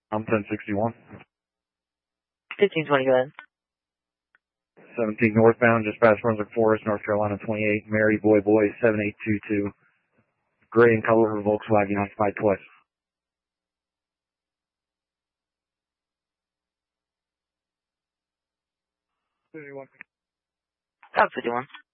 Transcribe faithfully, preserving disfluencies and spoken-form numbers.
I'm ten sixty-one. fifteen twenty, go ahead. seventeen northbound, just past Brunswick Forest, North Carolina twenty-eight, Mary Boy Boy seven eight two two. Gray in color, Volkswagen occupied twice. Top fifty-one.